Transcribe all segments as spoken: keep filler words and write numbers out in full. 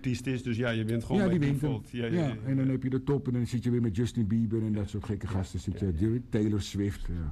artiest is. Dus ja, je bent gewoon ja, bij die default. Ja, ja, ja, ja. En dan heb je de top en dan zit je weer met Justin Bieber en dat soort gekke gasten. Zit je, ja, ja. Taylor Swift. Ja.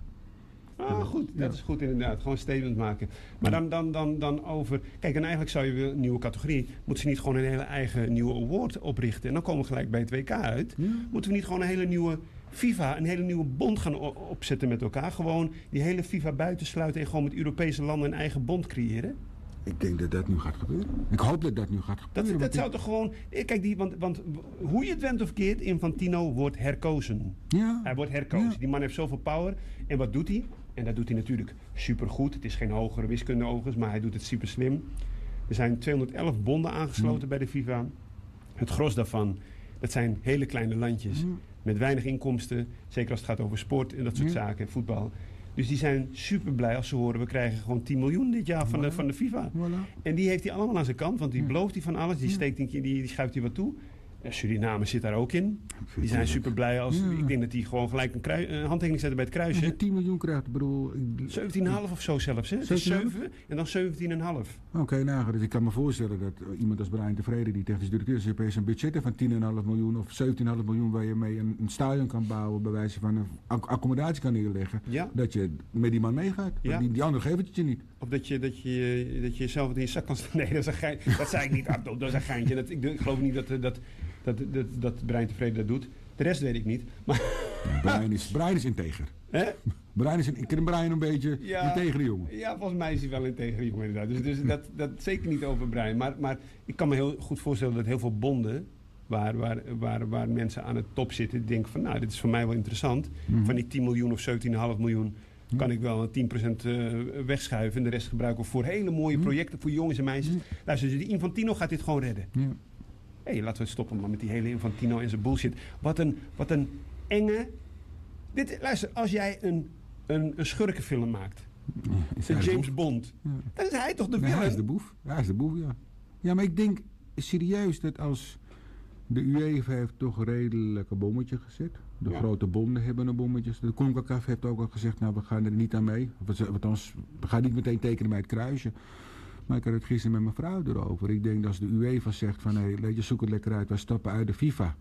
Ah, goed, dat ja. is goed inderdaad. Gewoon statement maken. Maar dan, dan, dan, dan over... Kijk, en eigenlijk zou je weer een nieuwe categorie... Moeten ze niet gewoon een hele eigen nieuwe award oprichten? En dan komen we gelijk bij het W K uit. Ja. Moeten we niet gewoon een hele nieuwe FIFA... een hele nieuwe bond gaan opzetten met elkaar? Gewoon die hele FIFA buitensluiten... en gewoon met Europese landen een eigen bond creëren? Ik denk dat dat nu gaat gebeuren. Ik hoop dat dat nu gaat gebeuren. Dat, dat zou toch gewoon... Kijk, die, want, want hoe je het went of keert... Infantino wordt herkozen. Ja. Hij wordt herkozen. Ja. Die man heeft zoveel power. En wat doet hij? En dat doet hij natuurlijk supergoed. Het is geen hogere wiskunde overigens, maar hij doet het super slim. Er zijn tweehonderdelf bonden aangesloten mm. bij de FIFA. Het gros daarvan, dat zijn hele kleine landjes. Mm. Met weinig inkomsten. Zeker als het gaat over sport en dat soort mm. zaken, voetbal. Dus die zijn super blij als ze horen... we krijgen gewoon tien miljoen dit jaar van, voilà. de, van de FIFA. Voilà. En die heeft hij allemaal aan zijn kant. Want die mm. belooft hij van alles. Die, steekt een keer, die, die schuift hij wat toe. Suriname zit daar ook in. Die zijn super blij als... Ja. Ik denk dat die gewoon gelijk een, krui, een handtekening zetten bij het kruisje. Als je tien miljoen krijgt, bedoel... zeventien komma vijf of zo zelfs, hè? Dus zeven en dan zeventien komma vijf. Oké, okay, nou, dus ik kan me voorstellen dat iemand als Brian Tevreden, die technisch directeur is, opeens een budget van tien komma vijf miljoen of zeventien komma vijf miljoen waar je mee een, een stadion kan bouwen, bij wijze van een accommodatie kan neerleggen. Ja. Dat je met die man meegaat. Ja. Die, die andere geeft het je niet. Of dat je, dat je, dat je zelf in je zak kan staan. Nee, dat is een geintje. Dat zei ik niet, Abdo. Dat is een geintje. Dat, ik, ik geloof niet dat... dat Dat, dat, dat Brian Tevreden dat doet. De rest weet ik niet. Maar Brian, is, Brian is integer. Hè? Brian is een, ik ken Brian een beetje ja, integere jongen. Ja, volgens mij is hij wel een integere jongen inderdaad. Dus, dus dat, dat zeker niet over Brian. Maar, maar ik kan me heel goed voorstellen dat heel veel bonden... Waar, waar, waar, waar mensen aan het top zitten... denken van, nou, dit is voor mij wel interessant. Mm-hmm. Van die tien miljoen of zeventien komma vijf miljoen... kan ik wel tien procent uh, wegschuiven... en de rest gebruiken voor hele mooie projecten... voor jongens en meisjes. Mm-hmm. Luister, dus die Infantino gaat dit gewoon redden. Ja. Hé, hey, laten we stoppen man, met die hele Infantino en zijn bullshit. Wat een, wat een enge... Dit, luister, als jij een, een, een schurkenfilm maakt... Ja, een James de Bond... Ja. Dan is hij toch de nee, villain? Hij is de boef. Hij is de boef, ja. Ja, maar ik denk serieus dat als... De UEFA heeft toch redelijk een bommetje gezet. De ja. grote bonden hebben een bommetje. De CONCACAF heeft ook al gezegd... nou, we gaan er niet aan mee. Althans, we gaan niet meteen tekenen bij het kruisje. Maar ik had het gisteren met mijn vrouw erover. Ik denk dat als de UEFA zegt van... hé, hey, zoek het lekker uit, wij stappen uit de FIFA.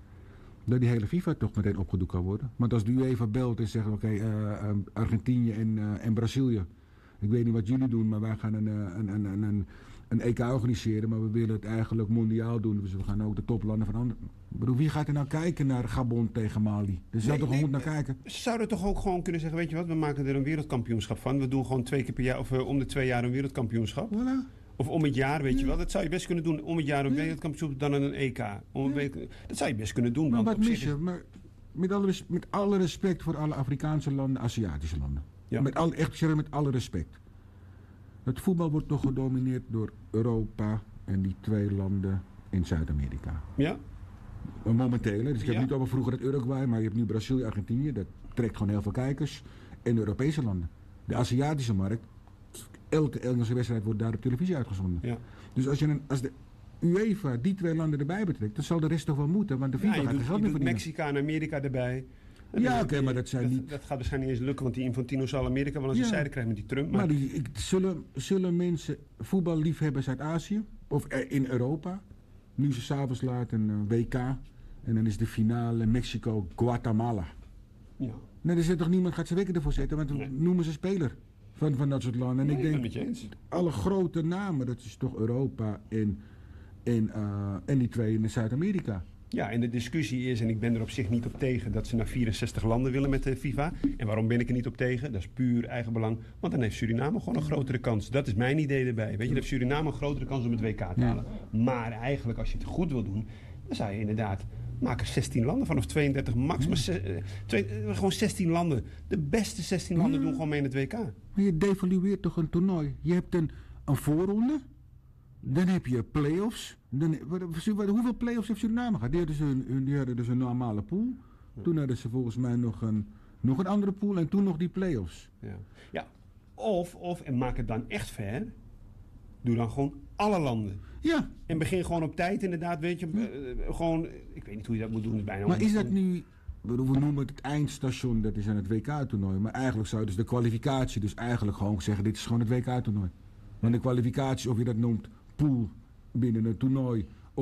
Dat die hele FIFA toch meteen opgedoekt kan worden. Want als de UEFA belt en zegt... oké, okay, uh, uh, Argentinië en, uh, en Brazilië... ik weet niet wat jullie doen... maar wij gaan een, een, een, een, een, een E K organiseren... maar we willen het eigenlijk mondiaal doen. Dus we gaan ook de toplanden van anderen... Ik bedoel, wie gaat er nou kijken naar Gabon tegen Mali? Er zou nee, toch nee, goed naar kijken? Ze zouden toch ook gewoon kunnen zeggen... weet je wat, we maken er een wereldkampioenschap van. We doen gewoon twee keer per jaar... of uh, om de twee jaar een wereldkampioenschap. Voilà. Of om het jaar, weet ja. je wel. Dat zou je best kunnen doen. Om het jaar een ja. wereldkampioenschap, dan een E K. Om ja. week, dat zou je best kunnen doen. Maar want wat mis je? Is... Maar met alle, met alle respect voor alle Afrikaanse landen, Aziatische landen. Ja. Met al, echt met alle respect. Het voetbal wordt toch gedomineerd door Europa en die twee landen in Zuid-Amerika. Ja. Momenteel, dus ik heb ja. niet over vroeger het Uruguay, maar je hebt nu Brazilië, Argentinië. Dat trekt gewoon heel veel kijkers. En de Europese landen. De Aziatische markt, elke Engelse wedstrijd wordt daar op televisie uitgezonden. Ja. Dus als, je een, als de UEFA die twee landen erbij betrekt, dan zal de rest toch wel moeten, want de FIFA ja, gaat er geld mee verdienen. Mexica en Amerika erbij. Ja, oké, okay, maar dat zijn dat, niet... Dat gaat waarschijnlijk niet eens lukken, want die Infantino zal Amerika wel eens ja. een zijde krijgen met die Trump. Maar, maar die, ik, zullen, zullen mensen voetballiefhebbers uit Azië, of in Europa, nu ze s'avonds laten een W K, en dan is de finale Mexico-Guatemala. Ja. Nee, er zit toch niemand gaat zijn wekker ervoor zetten, want nee. noemen ze speler van, van dat soort landen. En nee, ik denk, ik ben het met je eens. Alle grote namen, dat is toch Europa en, en, uh, en die twee in Zuid-Amerika. Ja, en de discussie is, en ik ben er op zich niet op tegen... dat ze naar vierenzestig landen willen met de FIFA. En waarom ben ik er niet op tegen? Dat is puur eigenbelang. Want dan heeft Suriname gewoon een grotere kans. Dat is mijn idee erbij. Weet je, dan heeft Suriname een grotere kans om het W K te halen. Ja. Maar eigenlijk, als je het goed wil doen... dan zou je inderdaad... maak er zestien landen van, of tweeëndertig max. Ja. Maar ze, twee, gewoon zestien landen. De beste zestien landen ja. doen gewoon mee in het W K. Maar je devalueert toch een toernooi? Je hebt een, een voorronde... Dan heb je play-offs. Dan, hoeveel play-offs heeft Suriname gehad? Die hadden, ze een, die hadden dus een normale pool. Ja. Toen hadden ze volgens mij nog een, nog een andere pool. En toen nog die play-offs. Ja, ja. Of, of, en maak het dan echt fair. Doe dan gewoon alle landen. Ja. En begin gewoon op tijd inderdaad. Weet je, ja. uh, gewoon... Ik weet niet hoe je dat moet doen. Is bijna maar is dat nu... We noemen het het eindstation. Dat is aan het W K-toernooi. Maar eigenlijk zou je dus de kwalificatie... dus eigenlijk gewoon zeggen... dit is gewoon het W K-toernooi. Want de kwalificatie, of je dat noemt... pool binnen een toernooi